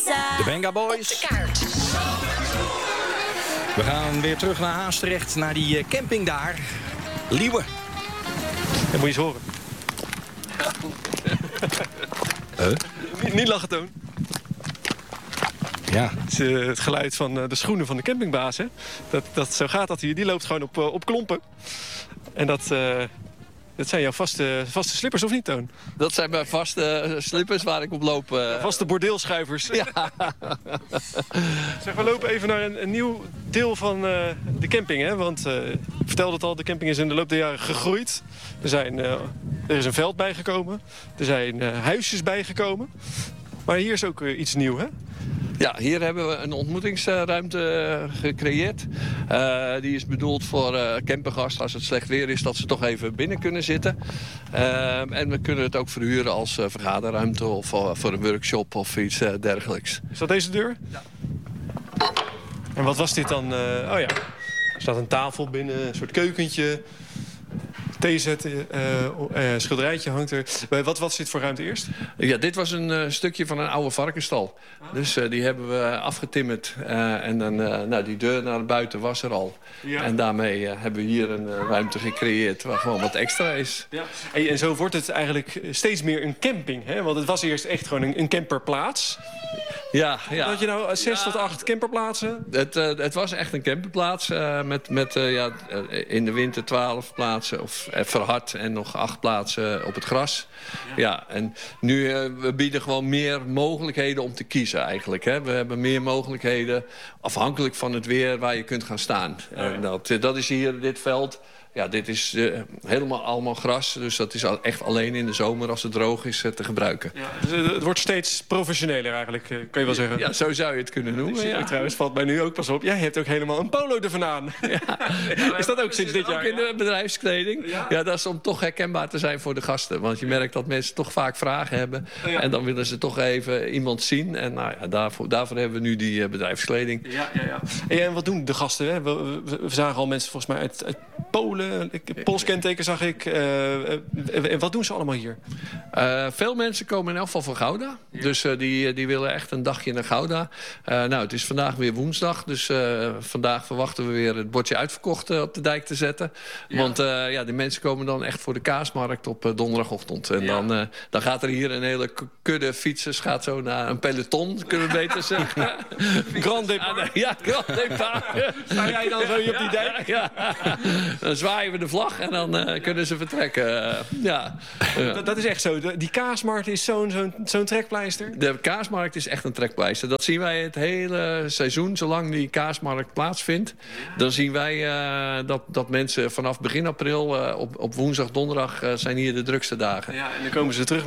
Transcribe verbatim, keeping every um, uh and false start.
De Venga Boys. Op de kaart. We gaan weer terug naar Haastrecht, naar die camping daar. Liewe. Dat moet je eens horen. Huh? Niet, niet lachen, Toon. Ja. Het is uh, het geluid van uh, de schoenen van de campingbaas. Hè? Dat, dat zo gaat dat hier. Die loopt gewoon op, uh, op klompen. En dat, uh, dat zijn jouw vaste, vaste slippers, of niet, Toon? Dat zijn mijn vaste uh, slippers waar ik op loop. Uh... Vaste bordeelschuivers. Ja. Zeg, we lopen even naar een, een nieuw deel van uh, de camping. Hè? Want, uh, ik vertelde het al, de camping is in de loop der jaren gegroeid. Er, zijn, uh, er is een veld bijgekomen. Er zijn uh, huisjes bijgekomen. Maar hier is ook uh, iets nieuws, hè? Ja, hier hebben we een ontmoetingsruimte gecreëerd. Uh, die is bedoeld voor uh, campergasten als het slecht weer is, dat ze toch even binnen kunnen zitten. Uh, en we kunnen het ook verhuren als uh, vergaderruimte of uh, voor een workshop of iets uh, dergelijks. Is dat deze deur? Ja. En wat was dit dan? Uh, oh ja, er staat een tafel binnen, een soort keukentje. Theezet, uh, uh, schilderijtje hangt er. Uh, wat was dit voor ruimte eerst? Ja, dit was een uh, stukje van een oude varkenstal. Ah. Dus uh, die hebben we afgetimmerd. Uh, en dan, uh, nou, die deur naar buiten was er al. Ja. En daarmee uh, hebben we hier een uh, ruimte gecreëerd waar gewoon wat extra is. Ja. En, en zo wordt het eigenlijk steeds meer een camping. Hè? Want het was eerst echt gewoon een, een camperplaats. Ja, ja. Had je nou zes ja. tot acht camperplaatsen? Het, uh, het was echt een camperplaats. Uh, met met uh, ja, in de winter twaalf plaatsen. Of uh, verhard en nog acht plaatsen op het gras. Ja, ja en nu uh, we bieden gewoon meer mogelijkheden om te kiezen eigenlijk. Hè. We hebben meer mogelijkheden afhankelijk van het weer waar je kunt gaan staan. Ja, ja. En dat, dat is hier dit veld. Ja, dit is uh, helemaal allemaal gras. Dus dat is al echt alleen in de zomer als het droog is uh, te gebruiken. Ja, dus het wordt steeds professioneler eigenlijk, uh, kan je wel zeggen. Ja, zo zou je het kunnen noemen. Ja. Trouwens, valt mij nu ook pas op. Jij hebt ook helemaal een polo ervan aan. Ja. Ja, is dat ook sinds dit jaar? Ook in de bedrijfskleding. Ja. Ja, dat is om toch herkenbaar te zijn voor de gasten. Want je merkt dat mensen toch vaak vragen hebben. Ja. En dan willen ze toch even iemand zien. En nou ja, daarvoor, daarvoor hebben we nu die uh, bedrijfskleding. Ja, ja, ja. Hey, en wat doen de gasten? Hè? We, we, we zagen al mensen volgens mij uit, uit Polen. Polskenteken zag ik. Uh, uh, wat doen ze allemaal hier? Uh, veel mensen komen in elk geval voor Gouda. Ja. Dus uh, die, die willen echt een dagje naar Gouda. Uh, nou, het is vandaag weer woensdag. Dus uh, vandaag verwachten we weer het bordje uitverkocht uh, op de dijk te zetten. Ja. Want uh, ja, de mensen komen dan echt voor de kaasmarkt op uh, donderdagochtend. En ja. dan, uh, dan gaat er hier een hele kudde fietsers. Gaat zo naar een peloton, kunnen we beter zeggen. Grand départ. Ah, ja, grand départ. Sta jij dan zo hier op die dijk? Ja, ja. Dan zwaaien we de vlag en dan uh, kunnen ze vertrekken. Uh, ja. Uh. Dat, dat is echt zo. De, die kaasmarkt is zo'n zo'n zo'n trekpleister? De kaasmarkt is echt een trekpleister. Dat zien wij het hele seizoen. Zolang die kaasmarkt plaatsvindt, dan zien wij uh, dat, dat mensen vanaf begin april uh, op, op woensdag, donderdag uh, zijn hier de drukste dagen. Ja, en dan komen ze terug